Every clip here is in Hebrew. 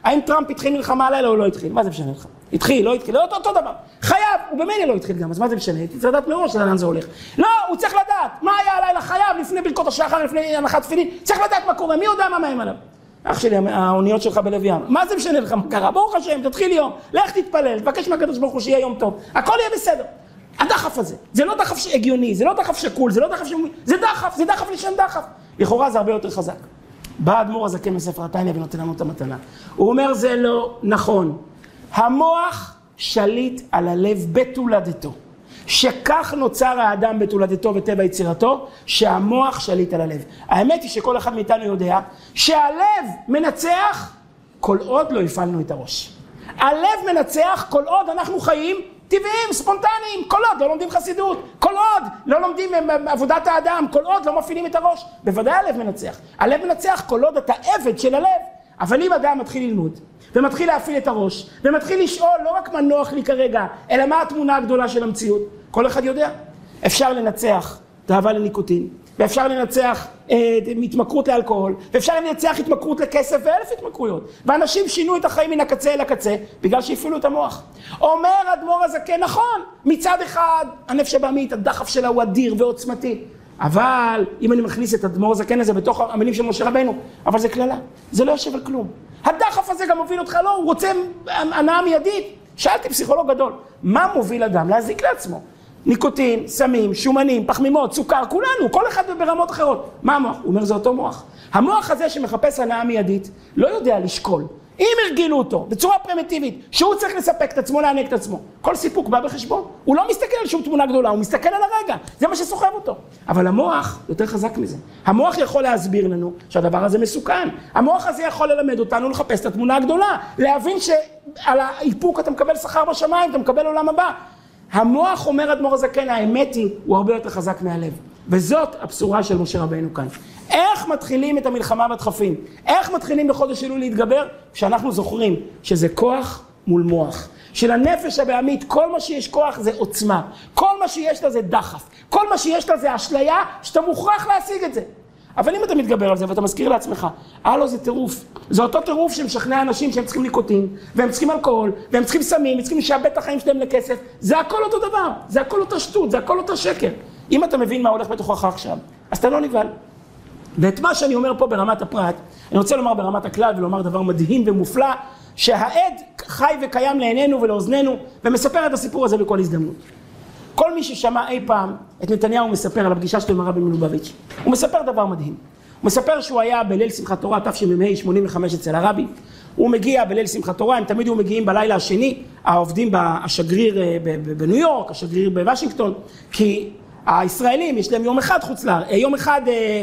האם טראמפ התחיל מלחמה הלילה או לא התחיל? מה זה משנה לך? התחיל, לא התחיל, אותו דבר. חייב, הוא במילא לא התחיל גם, אז מה זה משנה? צריך לדעת מראש לאן זה הולך. לא, הוא צריך לדעת מה היה הלילה, חייב, לפני ברכות השחר, לפני הנחת תפילין, צריך לדעת מה קורה, מי יודע מה מהם עליו? אח שלי, האוניות שלך בלב ים, מה זה משנה לך מה קרה? ברוך השם, תתחיל יום, לך תתפלל, תבקש מהקדוש ברוך הוא שיהיה יום טוב, הכל יהיה בסדר. הדחף הזה, זה לא דחף הגיוני, זה לא דחף שקול, זה לא דחף זה דחף לשם דחף. לכאורה זה הרבה יותר חזק. בא האדמו"ר הזקן מספר התניא ונותן לנו את המתנה. הוא אומר זה לא נכון. המוח שליט על הלב בתולדתו. שכך נוצר האדם בתולדתו וטבע יצירתו, שהמוח שליט על הלב. האמת היא שכל אחד מאיתנו יודע שהלב מנצח כל עוד לא הפעלנו את הראש. הלב מנצח כל עוד אנחנו חיים טבעיים, ספונטניים, כל עוד לא לומדים חסידות, כל עוד לא לומדים עבודת האדם, כל עוד לא מפעילים את הראש. בוודאי הלב מנצח. הלב מנצח כל עוד אתה עבד של הלב. אבל אם אדם מתחיל ללמוד, ומתחיל להפעיל את הראש, ומתחיל לשאול לא רק מה נוח לי כרגע, אלא מה התמונה הגדולה של המציאות, כל אחד יודע. אפשר לנצח תאווה לניקוטין, ואפשר לנצח התמכרות לאלכוהול, ואפשר לנצח התמכרות לכסף ואלף התמכרויות. ואנשים שינו את החיים מן הקצה אל הקצה, בגלל שהפעילו את המוח. אומר האדמו"ר הזקן, נכון, מצד אחד, הנפש הבהמית, הדחף שלה הוא אדיר ועוצמתי. אבל אם אני מכניס את האדמו"ר הזקן הזה בתוך המילים של משה רבנו, אבל זה כללה, זה לא יושב על כלום. הדחף הזה גם מוביל אותך, לא, הוא רוצה הנאה מיידית. שאלתי פסיכולוג גדול, מה מוביל אדם להזיק לעצמו? ניקוטין, סמים, שומנים, פחמימות, סוכר, כולנו, כל אחד ברמות אחרות. מה המוח? הוא אומר, זה אותו מוח. המוח הזה שמחפש הנאה מיידית, לא יודע לשקול. אם הרגילו אותו בצורה פרימיטיבית, שהוא צריך לספק את עצמו, לענק את עצמו, כל סיפוק בא בחשבון. הוא לא מסתכל על שום תמונה גדולה, הוא מסתכל על הרגע. זה מה שסוחב אותו. אבל המוח יותר חזק מזה. המוח יכול להסביר לנו שהדבר הזה מסוכן. המוח הזה יכול ללמד אותנו לחפש את התמונה הגדולה. להבין שעל האיפוק אתה מקבל שכר בשמיים, אתה מקבל עולם הבא. המוח, אומר האדמו"ר הזקן, האמת היא, הוא הרבה יותר חזק מהלב. וזאת הבשורה של משה רבנו כאן. איך מתחילים את המלחמה בדחפים? איך מתחילים בחודש אלול להתגבר? כשאנחנו זוכרים שזה כוח מול מוח. שלנפש הבהמית, כל מה שיש כוח זה עוצמה. כל מה שיש לה זה דחף. כל מה שיש לה זה אשליה שאתה מוכרח להשיג את זה. אבל אם אתה מתגבר על זה ואתה מזכיר לעצמך, הלו זה טירוף. זה אותו טירוף שמשכנע אנשים שהם צריכים ניקוטין, והם צריכים אלכוהול, והם צריכים סמים, הם צריכים לשעבד את החיים שלהם לכסף. זה הכל אותו דבר, זה הכל אותו שטות, זה הכל אותו שקר. אם אתה מבין מה הולך בתוכך עכשיו, אז אתה לא נבהל. ואת מה שאני אומר פה ברמת הפרט, אני רוצה לומר ברמת הכלל ולומר דבר מדהים ומופלא, שהעד חי וקיים לעינינו ולאוזנינו, ומספר את הסיפור הזה בכל הזדמנות. כל מי ששמע אי פעם את נתניהו מספר על הפגישה שלו עם הרבי מלובביץ', הוא מספר דבר מדהים. הוא מספר שהוא היה בליל שמחת תורה, תשמ"ה 85 אצל הרבי. הוא מגיע בליל שמחת תורה, הם תמיד היו מגיעים בלילה השני, העובדים השגריר בניו יורק, השגריר בוושינגטון, כי הישראלים יש להם יום אחד חוץ לארץ, יום אחד,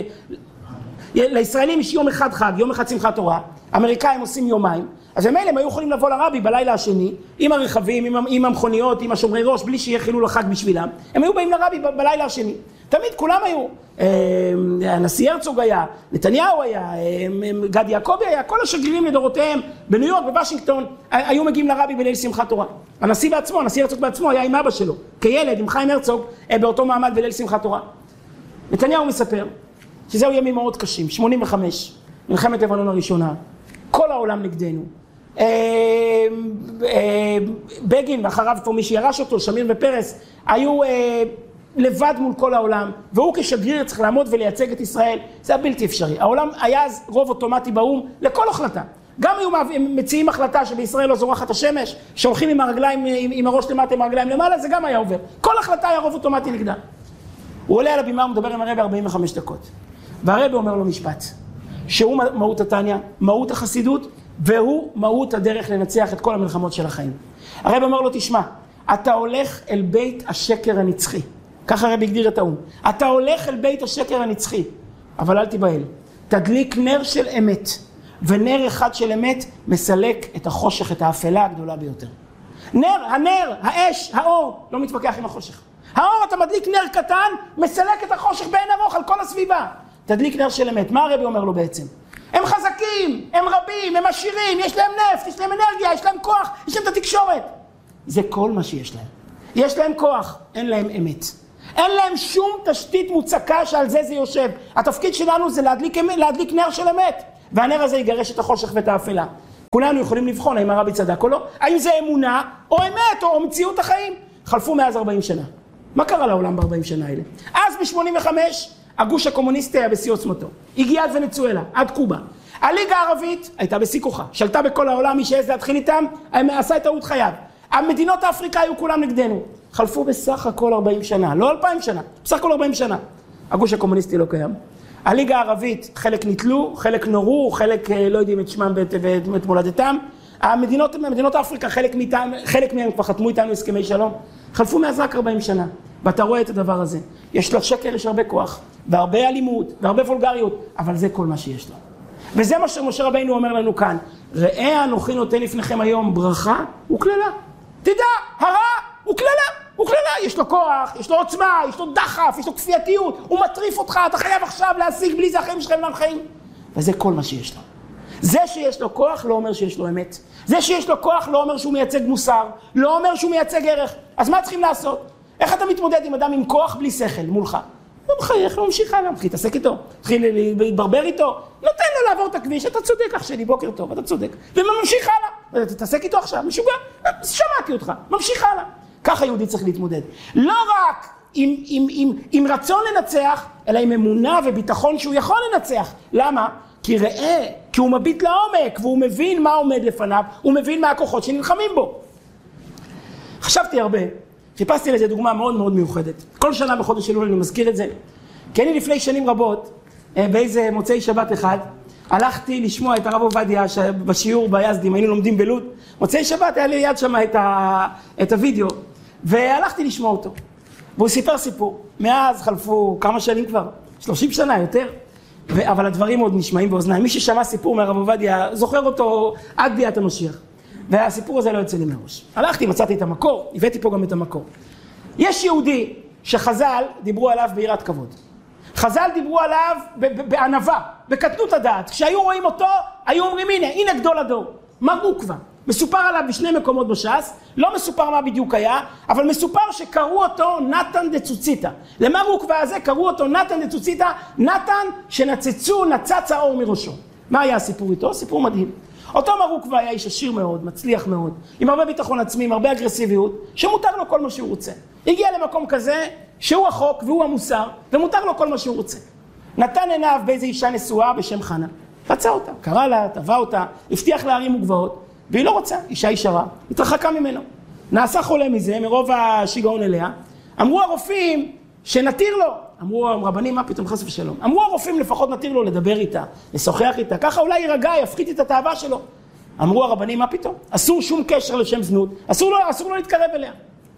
לישראלים יש יום אחד חג, יום אחד שמחת תורה, האמריקאים עושים יומיים, אז הם אלה הם היו יכולים לבוא לרבי בלילה השני, עם הרכבים, עם המכוניות, עם השומרי ראש, בלי שיהיה חילול החג בשבילם, הם היו באים לרבי בלילה השני, תמיד כולם היו, הנשיא הרצוג היה, נתניהו היה, גד יעקבי היה, כל השגרירים לדורותיהם בניו יורק, בוושינגטון, היו מגיעים לרבי בליל שמחת תורה. הנשיא בעצמו, הנשיא הרצוג בעצמו היה עם אבא שלו, כילד, עם חיים הרצוג, באותו מעמד בליל שמחת תורה. נתניהו מספר שזהו ימים מאוד קשים, 85, מלחמת לבנון הראשונה, כל העולם נגדנו. בגין ואחריו פה מי שירש אותו, שמיר ופרס, היו לבד מול כל העולם, והוא כשגריר צריך לעמוד ולייצג את ישראל, זה היה בלתי אפשרי. העולם היה אז רוב אוטומטי באום לכל החלטה. גם היו מציעים החלטה שבישראל לא זורחת השמש, שהולכים עם הרגליים, עם הראש למטה, עם הרגליים למעלה, זה גם היה עובר. כל החלטה היה רוב אוטומטי נגדה. הוא עולה על הבימה, הוא מדבר עם הרבי 45 דקות. והרבי אומר לו משפט, שהוא מהות התניא, מהות החסידות, והוא מהות הדרך לנצח את כל המלחמות של החיים. הרבי אומר לו, תשמע, אתה הולך אל בית השקר הנצחי. ככה הרבי הגדיר את האום. אתה הולך אל בית השקר הנצחי, אבל אל תיבהל. תדליק נר של אמת, ונר אחד של אמת מסלק את החושך, את האפלה הגדולה ביותר. נר, הנר, האש, האור, לא מתווכח עם החושך. האור, אתה מדליק נר קטן, מסלק את החושך בעין ארוך על כל הסביבה. תדליק נר של אמת. מה הרבי אומר לו בעצם? הם חזקים, הם רבים, הם עשירים, יש להם נפט, יש להם אנרגיה, יש להם כוח, יש להם את התקשורת. זה כל מה שיש להם. יש להם כוח, אין להם אמת. אין להם שום תשתית מוצקה שעל זה יושב. התפקיד שלנו זה להדליק נר של אמת. והנר הזה יגרש את החושך ואת האפלה. כולנו יכולים לבחון האם הרבי צדק או לא, האם זה אמונה או אמת או מציאות החיים. חלפו מאז 40 שנה. מה קרה לעולם ב-40 שנה האלה? אז ב-85 הגוש הקומוניסטי היה בשיא עוצמתו. הגיע עד ונצואלה, עד קובה. הליגה הערבית הייתה בשיא כוחה, שלטה בכל העולם, מי שעז להתחיל איתם, עשה את טעות חייו. המדינות האפריקה היו כולם נגדנו. חלפו בסך הכל 40 שנה, לא 2000 שנה, בסך הכל 40 שנה. הגוש הקומוניסטי לא קיים. הליגה הערבית, חלק נתלו, חלק נורו, חלק לא יודעים את שמם ואת מולדתם. המדינות האפריקה, חלק מהם כבר חתמו איתנו הסכמי שלום. חלפו מאז רק 40 שנה. ואתה רואה את הדבר הזה. יש לשקר, יש הרבה כוח, והרבה אלימות, והרבה וולגריות, אבל זה כל מה שיש לו. וזה מה שמשה רבינו אומר לנו כאן. ראה אנוכי נותן לפניכם היום ברכה וקללה. תדע, הרע הוא קללה. הוא קללה, יש לו כוח, יש לו עוצמה, יש לו דחף, יש לו כפייתיות, הוא מטריף אותך, אתה חייב עכשיו להשיג, בלי זה החיים שלך אינם חיים. וזה כל מה שיש לו. זה שיש לו כוח לא אומר שיש לו אמת. זה שיש לו כוח לא אומר שהוא מייצג מוסר, לא אומר שהוא מייצג ערך. אז מה צריכים לעשות? איך אתה מתמודד עם אדם עם כוח בלי שכל מולך? לא מחייך, לא ממשיך הלאה, מתחיל להתעסק איתו, מתחיל להתברבר איתו, נותן לו לעבור את הכביש, אתה צודק אח שלי, בוקר טוב, אתה צודק, וממשיך הלאה, תתעסק איתו עכשיו, משוגע, שמעתי אותך, ממשיך הלאה. ככה יהודי צריך להתמודד. לא רק עם רצון לנצח, אלא עם אמונה וביטחון שהוא יכול לנצח. למה? כי ראה, כי הוא מביט לעומק, והוא מבין מה עומד לפניו, הוא מבין מה הכוחות שנלחמים בו. חשבתי הרבה, חיפשתי לזה דוגמה מאוד מאוד מיוחדת. כל שנה בחודש אלול אני מזכיר את זה, כי אני לפני שנים רבות, באיזה מוצאי שבת אחד, הלכתי לשמוע את הרב עובדיה בשיעור ביזדים, היינו לומדים בלוד. מוצאי שבת היה לי יד שם את הוידאו, והלכתי לשמוע אותו. והוא סיפר סיפור. מאז חלפו כמה שנים כבר, 30 שנה יותר, אבל הדברים עוד נשמעים באוזניים. מי ששמע סיפור מהרב עובדיה זוכר אותו עד ביאת המשיח. והסיפור הזה לא יוצא לי מראש. הלכתי, מצאתי את המקור, הבאתי פה גם את המקור. יש יהודי שחז"ל דיברו עליו ביראת כבוד. חז"ל דיברו עליו בענווה, בקטנות הדעת. כשהיו רואים אותו, היו אומרים, הנה גדול הדור. מר עוקבא. מסופר עליו בשני מקומות בש"ס, לא מסופר מה בדיוק היה, אבל מסופר שקראו אותו נתן דצוציתא. למר עוקבא הזה קראו אותו נתן דצוציתא, נתן נצץ האור מראשו. מה היה הסיפור איתו? סיפור מדהים. אותו מר עוקבא היה איש עשיר מאוד, מצליח מאוד, עם הרבה ביטחון עצמי, עם הרבה אגרסיביות, שמותר לו כל מה שהוא רוצה. הגיע למקום כזה שהוא החוק והוא המוסר, ומותר לו כל מה שהוא רוצה. נתן עיניו באיזו אישה נשואה בשם חנה. רצה אותה, קרא לה, טבע אותה, הבטיח להרים וגבעות, והיא לא רוצה, אישה ישרה, התרחקה ממנו. נעשה חולה מזה, מרוב השיגעון אליה. אמרו הרופאים שנתיר לו, אמרו הרבנים, מה פתאום חס ושלום. אמרו הרופאים לפחות נתיר לו לדבר איתה, לשוחח איתה, ככה אולי יירגע, יפחית את התאווה שלו. אמרו הרבנים, מה פתאום? אסור שום קשר לשם זנות, אסור לו להתקרב אליה.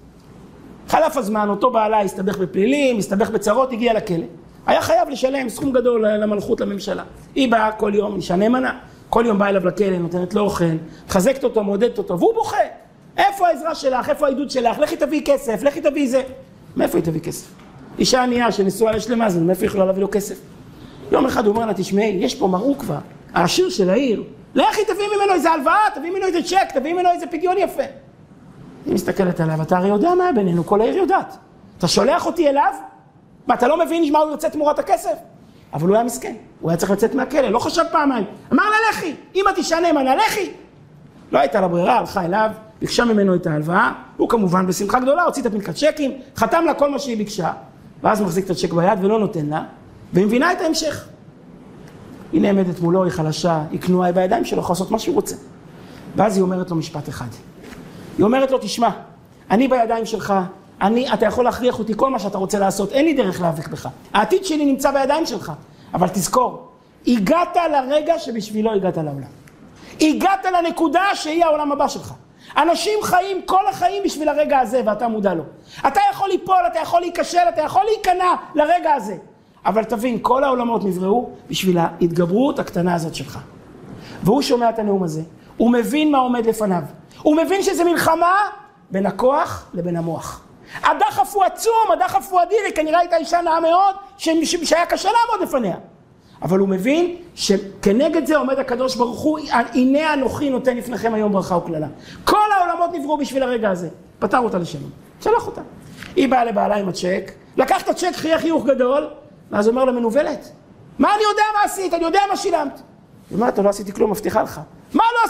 חלף הזמן, אותו בעלה הסתבך בפלילים, הסתבך בצרות, הגיע לכלא. היה חייב לשלם סכום גדול למלכות, לממשלה. היא באה כל יום, אישה נאמנה, כל יום באה אליו לכלא, נותנת לו אוכל, חזקת אותו, מעודדת אותו, והוא בוכה. איפה העזרה שלך? איפה העידוד שלך? לכי תביא כסף, לכי תביא זה. מאיפה היא תביא כסף? אישה ענייה שנשואה לשלמה, אז מאיפה היא יכולה להביא לו כסף? יום אחד הוא אומר לה, תשמעי, יש פה מר עוקבא, העשיר של העיר, לכי תביא ממנו איזה הלוואה, תביא ממנו איזה צ'ק, תביא ממנו איזה פדיון יפה. היא מסתכלת עליו, אתה הרי יודע מה בינינו, כל העיר יודעת. אתה שולח אותי אליו? מה, אתה לא מבין מה הוא יוצא תמורת הכסף? אבל הוא היה מסכן, הוא היה צריך לצאת מהכלא, לא חשב פעמיים. אמר לה, לכי, אמא תשעה נאמנה, לכי. לא הייתה לה ברירה, הלכה אליו, ביקשה ממנו את ההלוואה, הוא כמובן בשמחה גדולה, הוציא את הפנקת צ'קים, חתם לה כל מה שהיא ביקשה, ואז מחזיק את הצ'ק ביד ולא נותן לה, והיא מבינה את ההמשך. היא נעמדת מולו, היא חלשה, היא כנועה, היא בידיים שלו, יכול לעשות מה שהוא רוצה. ואז היא אומרת לו משפט אחד. היא אומרת לו, תשמע, אני בידיים שלך, אתה יכול להכריח אותי כל מה שאתה רוצה לעשות, אין לי דרך להיאבק בך. העתיד שלי נמצא בידיים שלך, אבל תזכור, הגעת לרגע שבשבילו הגעת לעולם. הגעת לנקודה שהיא העולם הבא שלך. אנשים חיים כל החיים בשביל הרגע הזה, ואתה מודע לו. אתה יכול ליפול, אתה יכול להיכשל, אתה יכול להיכנע לרגע הזה. אבל תבין, כל העולמות נבראו בשביל ההתגברות הקטנה הזאת שלך. והוא שומע את הנאום הזה, הוא מבין מה עומד לפניו. הוא מבין שזה מלחמה בין הכוח לבין המוח. הדחף הוא עצום, הדחף הוא אדיר, היא כנראה הייתה אישה נאה מאוד, שהיה קשה לעמוד לפניה. אבל הוא מבין שכנגד זה עומד הקדוש ברוך הוא, הנה אנוכי נותן לפניכם היום ברכה וקללה. כל העולמות נבראו בשביל הרגע הזה. פתר אותה לשלום, שלח אותה. היא באה לבעלה עם הצ'ק, לקח את הצ'ק, חייך חיוך גדול, ואז אומר לה, מנוולת, מה אני יודע מה עשית? אני יודע מה שילמת. היא אומרת, לא עשיתי כלום, מבטיחה לך. מה לא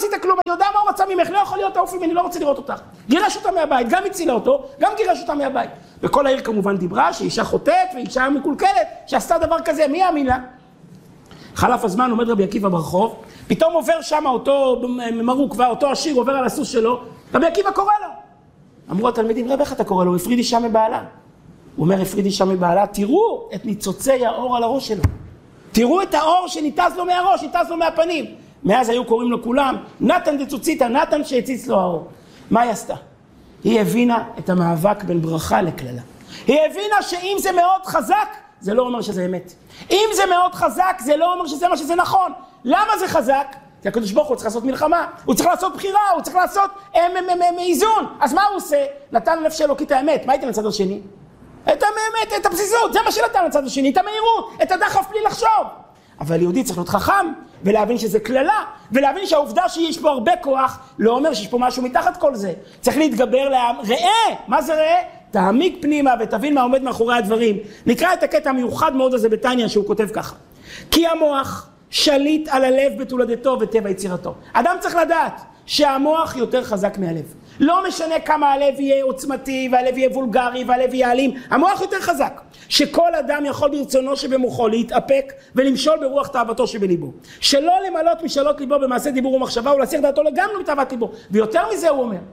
עשית כלום, אני יודע מה הוא רצה ממך, לא יכול להיות תעופי ממני, לא רוצה לראות אותך. גירש אותה מהבית, גם הצילה אותו, גם גירש אותה מהבית. וכל העיר כמובן דיברה שאישה חוטאת ואישה מקולקלת, שעשתה דבר כזה, מי יאמין לה? חלף הזמן, עומד רבי עקיבא ברחוב, פתאום עובר שם אותו מרוק, אותו עשיר עובר על הסוס שלו, רבי עקיבא קורא לו. אמרו התלמידים, רבי, איך אתה קורא לו? הוא הפריד אישה מבעלה. הוא אומר, הפריד אישה מבעלה, תראו את ניצוצי האור על הראש שלו. תראו את האור שניתז לו מהראש, ניתז לו מהפנים. מאז היו קוראים לו כולם, נתן דצוציתא, נתן שהציץ לו האור. מה היא עשתה? היא הבינה את המאבק בין ברכה לקללה. היא הבינה שאם זה מאוד חזק, זה לא אומר שזה אמת. אם זה מאוד חזק, זה לא אומר שזה מה שזה נכון. למה זה חזק? כי הקדוש ברוך הוא צריך לעשות מלחמה, הוא צריך לעשות בחירה, הוא צריך לעשות איזון. אז מה הוא עושה? נתן לנפש אלוקית את האמת. מה הייתם לצד השני? את האמת, את הפזיזות, זה מה שנתן לצד השני, את המהירות, את הדחף בלי לחשוב. אבל יהודי צריך להיות חכם, ולהבין שזה כללה, ולהבין שהעובדה שיש פה הרבה כוח, לא אומר שיש פה משהו מתחת כל זה. צריך להתגבר ראה, מה זה ראה? תעמיק פנימה ותבין מה עומד מאחורי הדברים. נקרא את הקטע המיוחד מאוד הזה בתניא שהוא כותב ככה. כי המוח שליט על הלב בתולדתו וטבע יצירתו. אדם צריך לדעת שהמוח יותר חזק מהלב. לא משנה כמה הלב יהיה עוצמתי והלב יהיה וולגרי והלב יהיה אלים, המוח יותר חזק. שכל אדם יכול ברצונו שבמוחו להתאפק ולמשול ברוח תאוותו שבליבו. שלא למלות משאלות ליבו במעשה דיבור ומחשבה ולהסיר דעתו לגמרי מתאוות ליבו. ויותר מזה הוא אומר,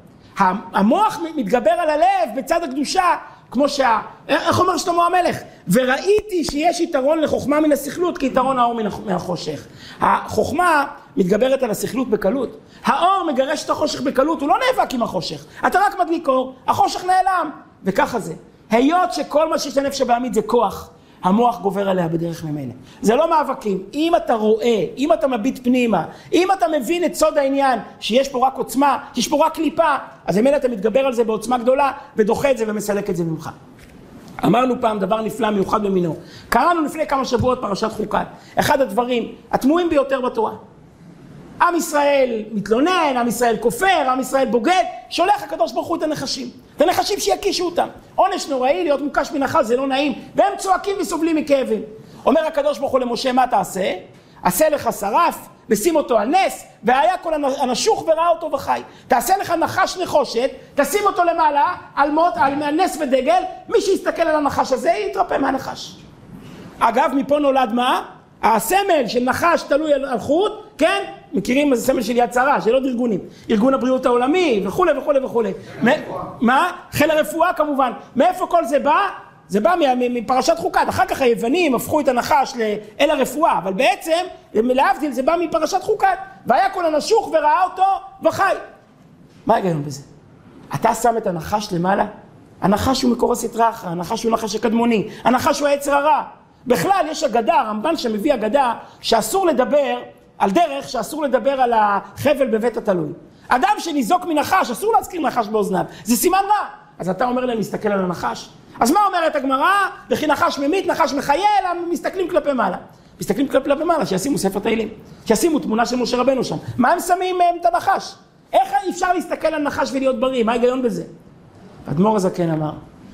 המוח מתגבר על הלב בצד הקדושה, כמו איך אומר שלמה המלך? וראיתי שיש יתרון לחוכמה מן הסכלות כיתרון האור מהחושך. החוכמה מתגברת על הסכלות בקלות. האור מגרש את החושך בקלות, הוא לא נאבק עם החושך. אתה רק מדליק אור, החושך נעלם. וככה זה. היות שכל מה שיש לנפש הבעמית זה כוח, המוח גובר עליה בדרך ממילא. זה לא מאבקים. אם אתה רואה, אם אתה מביט פנימה, אם אתה מבין את סוד העניין, שיש פה רק עוצמה, שיש פה רק קליפה, אז ממילא אתה מתגבר על זה בעוצמה גדולה, ודוחה את זה ומסלק את זה ממך. אמרנו פעם דבר נפלא מיוחד במינו. קראנו לפני כמה שבועות פרשת חוקת. אחד הדברים התמוהים ביותר בתורה. עם ישראל מתלונן, עם ישראל כופר, עם ישראל בוגד, שולח הקדוש ברוך הוא את הנחשים. את הנחשים שיקישו אותם. עונש נוראי, להיות מוקש מנחש זה לא נעים, והם צועקים וסובלים מכאבים. אומר הקדוש ברוך הוא למשה, מה תעשה? עשה לך שרף, ושים אותו על נס, והיה כל הנשוך וראה אותו וחי. תעשה לך נחש נחושת, תשים אותו למעלה, על נס ודגל, מי שיסתכל על הנחש הזה יתרפא מהנחש. אגב, מפה נולד מה? הסמל של נחש תלוי על חוט, כן? מכירים איזה סמל של יד שרה, של עוד ארגונים. ארגון הבריאות העולמי וכו' וכו' וכו'. מה? חיל הרפואה כמובן. מאיפה כל זה בא? זה בא מפרשת חוקת. אחר כך היוונים הפכו את הנחש אל הרפואה, אבל בעצם, להבדיל, זה בא מפרשת חוקת. והיה כל הנשוך וראה אותו וחי. מה ההיגיון בזה? אתה שם את הנחש למעלה? הנחש הוא מקור הסטרא אחרא, הנחש הוא נחש הקדמוני, הנחש הוא היצר הרע. בכלל יש אגדה, הרמב"ן שמביא אגדה, שאסור לדבר על דרך, שאסור לדבר על החבל בבית התלוי. אדם שניזוק מנחש, אסור להזכיר נחש באוזניו, זה סימן רע. אז אתה אומר להם להסתכל על הנחש. אז מה אומרת הגמרא? וכי נחש ממית, נחש מחיה, אלא מסתכלים כלפי מעלה. מסתכלים כלפי מעלה, שישימו ספר תהילים, שישימו תמונה של משה רבנו שם. מה הם שמים את הנחש? איך אפשר להסתכל על נחש ולהיות בריא? מה ההיגיון בזה? אדמו"ר הזקן אמר,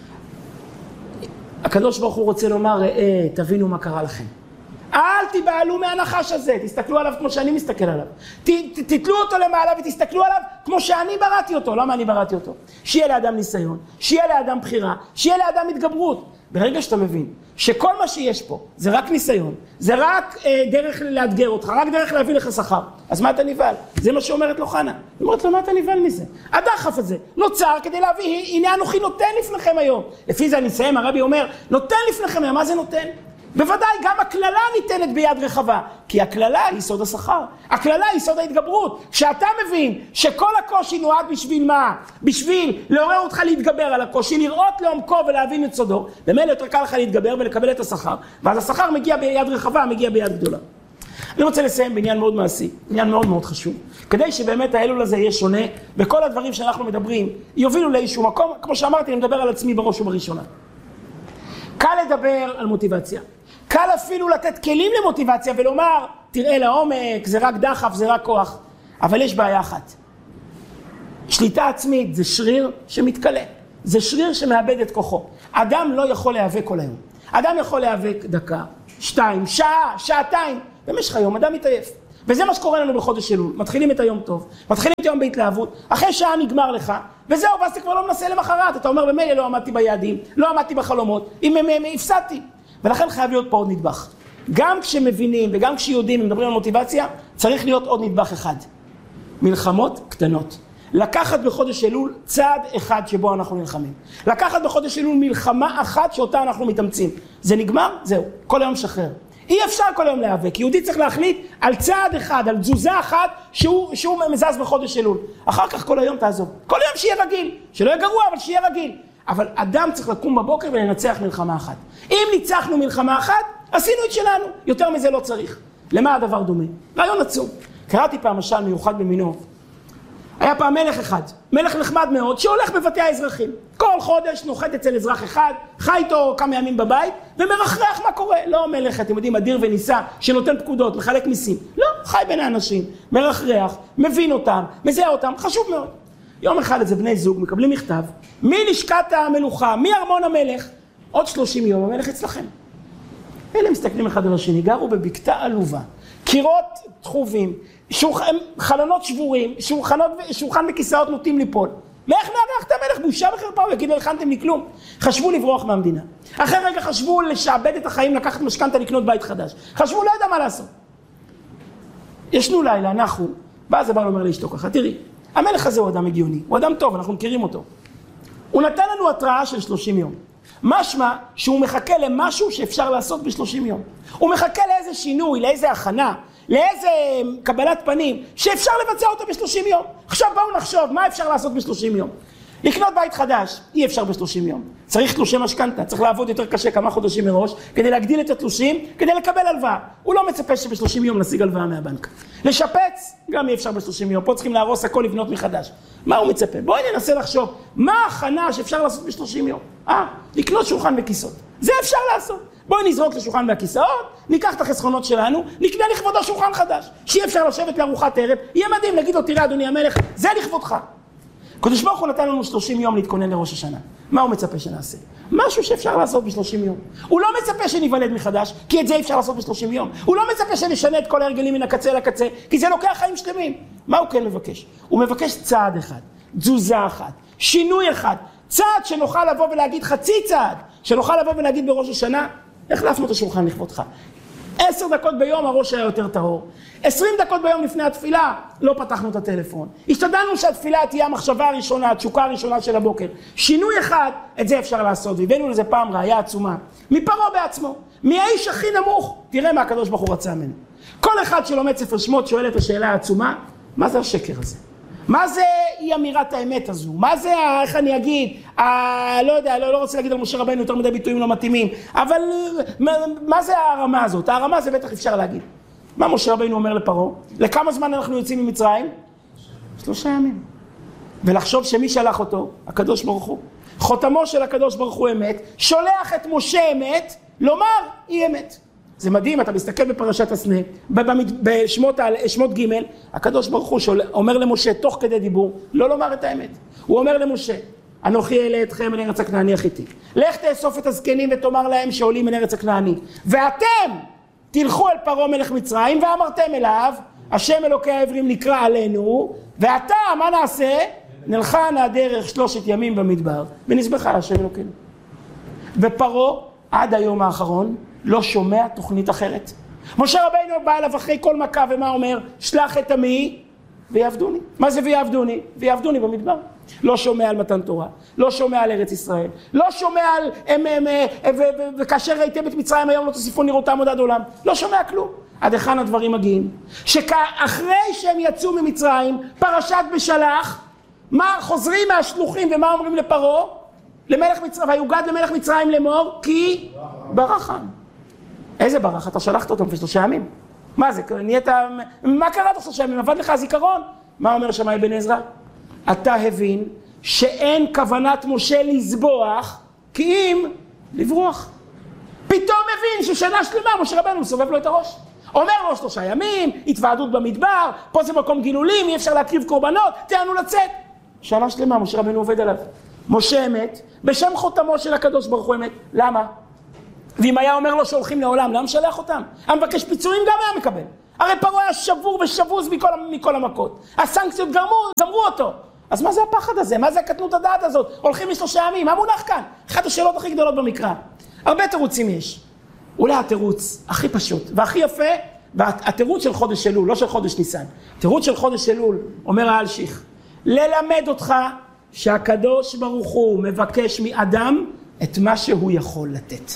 הקדוש ברוך הוא רוצה לומר, תבינו מה קרה לכם. אל תיבהלו מהנחש הזה, תסתכלו עליו כמו שאני מסתכל עליו. תתלו אותו למעלה ותסתכלו עליו כמו שאני בראתי אותו. למה אני בראתי אותו? שיהיה לאדם ניסיון, שיהיה לאדם בחירה, שיהיה לאדם התגברות. ברגע שאתה מבין שכל מה שיש פה זה רק ניסיון, זה רק דרך לאתגר אותך, רק דרך להביא לך שכר, אז מה אתה נבהל? זה מה שאומרת לו חנה. היא אומרת לו, מה אתה נבהל מזה? הדחף הזה נוצר כדי להביא, הנה אנוכי נותן לפניכם היום. לפי זה אני אסיים, הרבי אומר, נותן לפניכם היום, מה זה נותן? בוודאי גם הכללה ניתנת ביד רחבה, כי הכללה היא סוד השכר, הכללה היא סוד ההתגברות. כשאתה מבין שכל הקושי נועד בשביל מה? בשביל לעורר אותך להתגבר על הקושי, לראות לעומקו ולהבין את סודו, במילא יותר קל לך להתגבר ולקבל את השכר, ואז השכר מגיע ביד רחבה, מגיע ביד גדולה. אני רוצה לסיים בעניין מאוד מעשי, עניין מאוד מאוד חשוב, כדי שבאמת האלול הזה יהיה שונה, וכל הדברים שאנחנו מדברים יובילו לאיזשהו מקום. כמו שאמרתי, אני מדבר על עצמי בראש ובראשונה. קל לדבר על מוטיבציה. קל אפילו לתת כלים למוטיבציה ולומר, תראה לעומק, זה רק דחף, זה רק כוח. אבל יש בעיה אחת. שליטה עצמית זה שריר שמתקלה. זה שריר שמאבד את כוחו. אדם לא יכול להיאבק כל היום. אדם יכול להיאבק דקה, 2, שעה, שעתיים. במשך היום אדם מתעייף. וזה מה שקורה לנו בחודש אלול. מתחילים את היום טוב, מתחילים את היום בהתלהבות, אחרי שעה נגמר לך, וזהו, ואז אתה כבר לא מנסה למחרת. אתה אומר, במילא לא עמדתי ביעדים, לא עמדתי בחלומות, הפסדתי. ולכן חייב להיות פה עוד נדבך. גם כשמבינים וגם כשיודעים ומדברים על מוטיבציה, צריך להיות עוד נדבך אחד. מלחמות קטנות. לקחת בחודש אלול צעד אחד שבו אנחנו נלחמים. לקחת בחודש אלול מלחמה אחת שאותה אנחנו מתאמצים. זה נגמר? זהו. כל היום שחרר. אי אפשר כל היום להיאבק. יהודי צריך להחליט על צעד אחד, על תזוזה אחת שהוא מזז בחודש אלול. אחר כך כל היום תעזוב. כל היום שיהיה רגיל. שלא יהיה גרוע, אבל שיהיה רגיל. אבל אדם צריך לקום בבוקר ולנצח מלחמה אחת. אם ניצחנו מלחמה אחת, עשינו את שלנו. יותר מזה לא צריך. למה הדבר דומה? רעיון עצום. קראתי פעם משל מיוחד במינו. היה פעם מלך אחד, מלך נחמד מאוד, שהולך בבתי האזרחים. כל חודש נוחת אצל אזרח אחד, חי איתו כמה ימים בבית, ומרחרח מה קורה. לא מלך, אתם יודעים, אדיר וניסה, שנותן פקודות, מחלק מיסים. לא, חי בין האנשים, מרחרח, מבין אותם, מזהה אותם, חשוב מאוד. יום אחד איזה בני זוג מקבלים מכתב, מלשכת המלוכה, מארמון המלך, עוד 30 יום המלך אצלכם. אלה מסתכלים אחד על השני, גרו בבקתה עלובה, קירות תחובים, חלונות שבורים, שולחן וכיסאות נוטים ליפול. ואיך נערך את המלך? בושה וחרפה, הוא יגיד, לא הכנתם לי כלום. חשבו לברוח מהמדינה. אחרי רגע חשבו לשעבד את החיים, לקחת משכנתה, לקנות בית חדש. חשבו, לא יודע מה לעשות. ישנו לילה, נחו, ואז הבעל אומר לאשתו ככה, תראי, המלך הזה הוא אדם הגיוני, הוא אדם טוב, אנחנו מכירים אותו. הוא נתן לנו התראה של 30 יום. משמע שהוא מחכה למשהו שאפשר לעשות ב-30 יום. הוא מחכה לאיזה שינוי, לאיזה הכנה, לאיזה קבלת פנים, שאפשר לבצע אותו ב-30 יום. עכשיו בואו נחשוב, מה אפשר לעשות ב-30 יום? לקנות בית חדש, אי אפשר ב-30 יום. צריך תלושי משכנתה, צריך לעבוד יותר קשה כמה חודשים מראש, כדי להגדיל את התלושים, כדי לקבל הלוואה. הוא לא מצפה שב-30 יום נשיג הלוואה מהבנק. לשפץ, גם אי אפשר ב-30 יום. פה צריכים להרוס הכל, לבנות מחדש. מה הוא מצפה? בואי ננסה לחשוב, מה ההכנה שאפשר לעשות ב-30 יום? לקנות שולחן וכיסאות. זה אפשר לעשות. בואי נזרוק לשולחן והכיסאות, ניקח את החסכונות שלנו, נקנה לכבודו שולחן חדש. שיהיה אפשר לשבת לארוחת ערב, יהיה מדהים, נגיד לו, תראה אדוני המלך, זה לכבודך. קדוש ברוך הוא נתן לנו 30 יום להתכונן לראש השנה. מה הוא מצפה שנעשה? משהו שאפשר לעשות ב-30 יום. הוא לא מצפה שניוולד מחדש, כי את זה אפשר לעשות ב-30 יום. הוא לא מצפה שנשנה את כל ההרגלים מן הקצה לקצה, כי זה לוקח חיים שלמים. מה הוא כן מבקש? הוא מבקש צעד אחד, תזוזה אחת, שינוי אחד, צעד שנוכל לבוא ולהגיד חצי צעד, שנוכל לבוא ולהגיד בראש השנה, החלפנו את השולחן לכבודך. 10 דקות ביום הראש היה יותר טהור. 20 דקות ביום לפני התפילה לא פתחנו את הטלפון. השתדלנו שהתפילה תהיה המחשבה הראשונה, התשוקה הראשונה של הבוקר. שינוי אחד, את זה אפשר לעשות. והבאנו לזה פעם ראיה עצומה. מפרעה בעצמו, מהאיש הכי נמוך. תראה מה הקדוש ברוך הוא רצה ממנו. כל אחד שלומד ספר שמות שואל את השאלה העצומה, מה זה השקר הזה? מה זה אי אמירת האמת הזו? מה זה, איך אני אגיד, לא יודע, לא רוצה להגיד על משה רבינו יותר מדי ביטויים לא מתאימים, אבל מה זה הרמה הזאת? הרמה זה בטח אפשר להגיד. מה משה רבינו אומר לפרעה? לכמה זמן אנחנו יוצאים ממצרים? 3 ימים. ולחשוב שמי שלח אותו, הקדוש ברוך הוא. חותמו של הקדוש ברוך הוא אמת, שולח את משה אמת, לומר היא אמת. זה מדהים, אתה מסתכל בפרשת הסנה, בשמות ג', הקדוש ברוך הוא אומר למשה תוך כדי דיבור, לא לומר את האמת. הוא אומר למשה, אנוכי אעלה אתכם אל ארץ הכנעני החיתי. לך תאסוף את הזקנים ותאמר להם שעולים אל ארץ הכנעני. ואתם תלכו אל פרעה מלך מצרים ואמרתם אליו, השם אלוקי העברים נקרא עלינו, ואתה, מה נעשה? נלכה נא דרך 3 ימים במדבר, ונזבחה להשם אלוקינו. ופרעה עד היום האחרון לא שומע תוכנית אחרת. משה רבינו בא אליו אחרי כל מכה ומה אומר? שלח את עמי ויעבדוני. מה זה ויעבדוני? ויעבדוני במדבר. לא שומע על מתן תורה, לא שומע על ארץ ישראל, לא שומע על וכאשר ראיתם את מצרים היום לא תוסיפו נראותם עוד עד עולם. לא שומע כלום. עד היכן הדברים מגיעים? שאחרי שהם יצאו ממצרים, פרשת בשלח, מה חוזרים מהשלוחים ומה אומרים לפרעה? למלך מצרים, ויוגד למלך מצרים לאמור, כי ברחם. איזה ברח? אתה שלחת אותם ב3 ימים. מה זה? נהיית, מה קרה תוך 3 ימים? עבד לך הזיכרון? מה אומר שמאי בן עזרא? אתה הבין שאין כוונת משה לזבוח, כי אם לברוח. פתאום מבין ששנה שלמה משה רבנו מסובב לו את הראש. אומר לו 3 ימים, התוועדות במדבר, פה זה מקום גילולים, אי אפשר להקריב קורבנות, תענו לצאת. שנה שלמה משה רבנו עובד עליו. משה אמת, בשם חותמו של הקדוש ברוך הוא אמת. למה? ואם היה אומר לו שהולכים לעולם, למה שלח אותם? המבקש פיצויים גם היה מקבל. הרי פרעה היה שבור ושבוז מכל המכות. הסנקציות גמרו אותו. אז מה זה הפחד הזה? מה זה הקטנות הדעת הזאת? הולכים ל3 ימים, מה מונח כאן? אחת השאלות הכי גדולות במקרא. הרבה תירוצים יש. אולי התירוץ הכי פשוט והכי יפה, והתירוץ של חודש אלול, לא של חודש ניסן. תירוץ של חודש אלול, אומר האלשיך, ללמד אותך שהקדוש ברוך הוא מבקש מאדם את מה שהוא יכול לתת.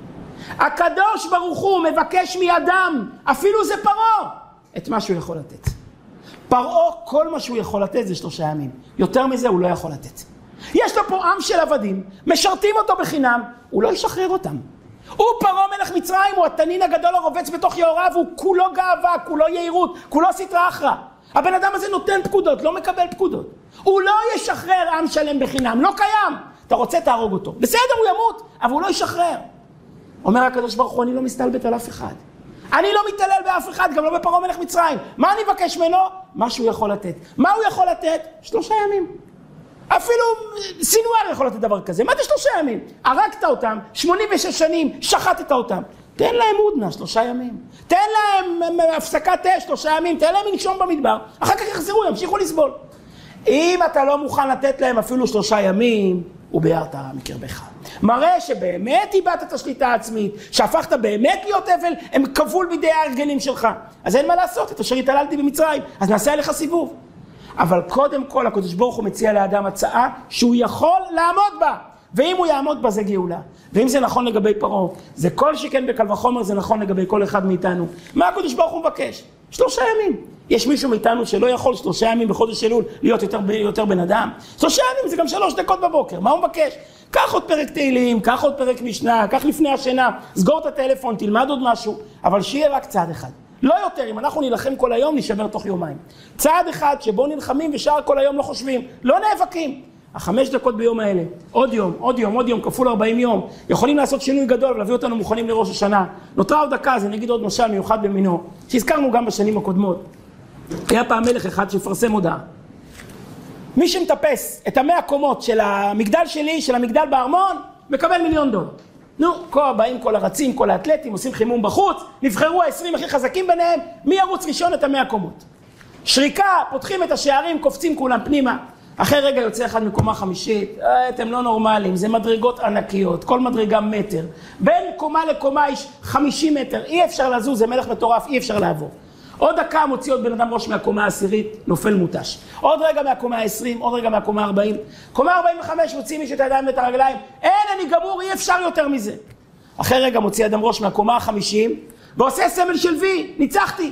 הקדוש ברוך הוא מבקש מאדם, אפילו זה פרעה, את מה שהוא יכול לתת. פרעה, כל מה שהוא יכול לתת זה 3 ימים. יותר מזה הוא לא יכול לתת. יש לו פה עם של עבדים, משרתים אותו בחינם, הוא לא ישחרר אותם. הוא פרעה מלך מצרים, הוא התנין הגדול הרובץ בתוך יעוריו, הוא כולו גאווה, כולו יהירות, כולו סטרא אחרא. הבן אדם הזה נותן פקודות, לא מקבל פקודות. הוא לא ישחרר עם שלם בחינם, לא קיים. אתה רוצה תהרוג אותו. בסדר, הוא ימות, אבל הוא לא ישחרר. אומר הקדוש ברוך הוא, אני לא מסתלבט על אף אחד. אני לא מתעלל באף אחד, גם לא בפרעה מלך מצרים. מה אני מבקש ממנו? מה שהוא יכול לתת. מה הוא יכול לתת? 3 ימים. אפילו סינואר יכול לתת דבר כזה. מה זה 3 ימים? הרגת אותם, 86 שנים, שחטת אותם. תן להם הודנה 3 ימים. תן להם הפסקת אש 3 ימים. תן להם לנשום במדבר. אחר כך יחזרו, ימשיכו לסבול. אם אתה לא מוכן לתת להם אפילו 3 ימים, וביארת מקרבך. מראה שבאמת איבדת את השליטה העצמית, שהפכת באמת להיות אבל, הם כבול בידי ההרגלים שלך. אז אין מה לעשות, את אשר התעללתי במצרים, אז נעשה עליך סיבוב. אבל קודם כל, הקדוש ברוך הוא מציע לאדם הצעה שהוא יכול לעמוד בה. ואם הוא יעמוד בה זה גאולה. ואם זה נכון לגבי פרעה, זה כל שכן בקל וחומר, זה נכון לגבי כל אחד מאיתנו. מה הקדוש ברוך הוא מבקש? 3 ימים. יש מישהו מאיתנו שלא יכול 3 ימים בחודש אלול להיות יותר בן אדם? 3 ימים זה גם 3 דקות בבוקר. מה הוא מבקש? קח עוד פרק תהילים, קח עוד פרק משנה, קח לפני השינה, סגור את הטלפון, תלמד עוד משהו, אבל שיהיה רק צעד אחד. לא יותר, אם אנחנו נלחם כל היום, נשבר תוך יומיים. צעד אחד שבו נלחמים ושאר כל היום לא חושבים, לא נאבקים. 5 דקות ביום האלה, עוד יום, כפול 40 יום, יכולים לעשות שינוי גדול ולהביא אותנו מוכנים לראש השנה. נותרה עוד דקה, אז אני אגיד עוד משל מיוחד במינו, שהזכרנו גם בשנים הקודמות. היה פעם מלך אחד שפרסם הודעה. מי שמטפס את 100 קומות של המגדל שלי, של המגדל בארמון, מקבל $1,000,000. באים כל הרצים, כל האתלטים, עושים חימום בחוץ, נבחרו ה-20 הכי חזקים ביניהם, מי ירוץ ראשון את 100 קומות. שריקה, פותחים את השערים, קופצים כולם פנימה. אחרי רגע יוצא אחד מקומה 5, אתם לא נורמליים, זה מדרגות ענקיות, כל מדרגה מטר. בין קומה לקומה יש 50 מטר, אי אפשר לזוז, זה מלך מטורף, אי אפשר לעבור. עוד דקה מוציא עוד בן אדם ראש מהקומה ה10, נופל מוטש. עוד רגע מהקומה ה20, עוד רגע מהקומה 40. קומה 45 מוציא מישהו את הידיים ואת הרגליים, אין, אני גמור, אי אפשר יותר מזה. אחרי רגע מוציא אדם ראש מהקומה ה50, ועושה סמל של וי, ניצחתי.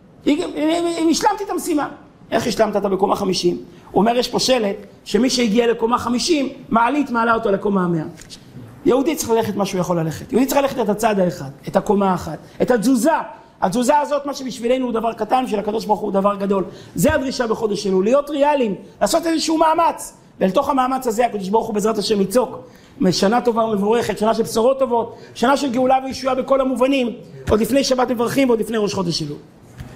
השלמתי את המשימה. איך השלמת אתה בקומה 50? הוא אומר, יש פה שלט, שמי שהגיע לקומה 50, מעלית מעלה אותו לקומה 100. יהודי צריך ללכת מה שהוא יכול ללכת. יהודי צריך ללכת את הצעד האחד, את הקומה האחת, את התזוזה. התזוזה הזאת, מה שבשבילנו הוא דבר קטן, של הקדוש ברוך הוא דבר גדול. זה הדרישה בחודש שלנו, להיות ריאליים, לעשות איזשהו מאמץ. ולתוך המאמץ הזה, הקדוש ברוך הוא בעזרת השם יצוק. שנה טובה ומבורכת, שנה של בשורות טובות, שנה של גאולה וישועה בכל המובנים, עוד לפני שבת מברכים ועוד לפני ראש חודש אלול.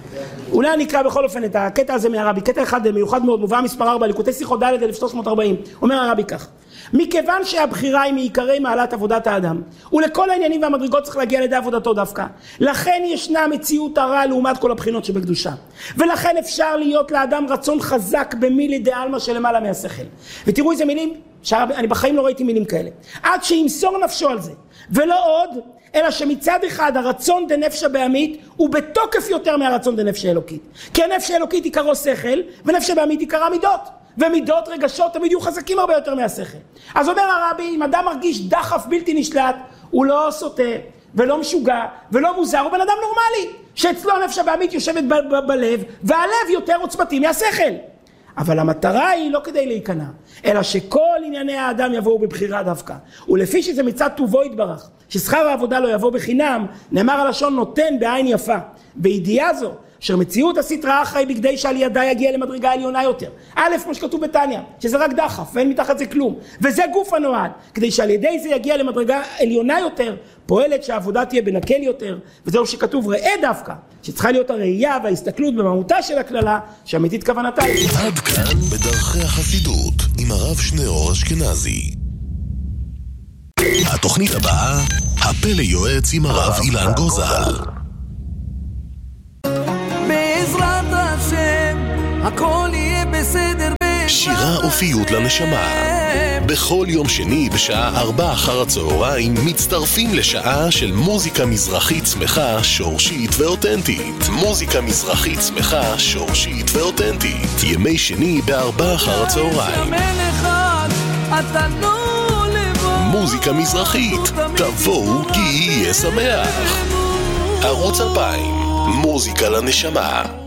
אולי אני אקרא בכל אופן את הקטע הזה מהרבי, קטע אחד מיוחד מאוד, מובא מספר 4, ליקוטי שיחות ד' 1340. אומר הרבי כך: מכיוון שהבחירה היא מעיקרי מעלת עבודת האדם, ולכל העניינים והמדרגות צריך להגיע לידי עבודתו דווקא, לכן ישנה מציאות הרע לעומת כל הבחינות שבקדושה, ולכן אפשר להיות לאדם רצון חזק במילי דעלמא שלמעלה מהשכל. ותראו איזה מילים, שאני בחיים לא ראיתי מילים כאלה, עד שימסור נפשו על זה, ולא עוד, אלא שמצד אחד הרצון דנפשה בהמית הוא בתוקף יותר מהרצון דנפשה אלוקית. כי הנפשה אלוקית עיקרו שכל, ונפשה בהמית עיקרה מידות. ומידות רגשות תמיד יהיו חזקים הרבה יותר מהשכל. אז אומר הרבי, אם אדם מרגיש דחף בלתי נשלט, הוא לא סוטה, ולא משוגע, ולא מוזר, הוא בן אדם נורמלי, שאצלו הנפשה בהמית יושבת בלב, והלב יותר עוצמתי מהשכל. אבל המטרה היא לא כדי להיכנע, אלא שכל ענייני האדם יבואו בבחירה דווקא. ולפי שזה מצד טובו יתברך, ששכר העבודה לא יבוא בחינם, נאמר הלשון נותן בעין יפה. בידיעה זו, שמציאות הסטרא אחרא היא בכדי שעל ידה יגיע למדרגה עליונה יותר. א', כמו שכתוב בתניא, שזה רק דחף, ואין מתחת זה כלום. וזה גוף הנועד, כדי שעל ידי זה יגיע למדרגה עליונה יותר, פועלת שהעבודה תהיה בנקל יותר, וזהו שכתוב ראה דווקא, שצריכה להיות הראייה וההסתכלות במהותה של הכללה, שאמיתית כוונתה. עד כאן בדרכי החסידות, עם הרב שניאור אשכנזי. התוכנית הבאה, הפה ליועץ עם הרב אילן גוזל. הכל יהיה בסדר. שירה אופיות לנשמה. בכל יום שני בשעה 4 אחר הצהריים מצטרפים לשעה של מוזיקה מזרחית שמחה, שורשית ואותנטית. מוזיקה מזרחית שמחה, שורשית ואותנטית. ימי שני ב4 אחר הצהריים. מוזיקה מזרחית, תבואו כי יהיה שמח. ערוץ 2000, מוזיקה לנשמה.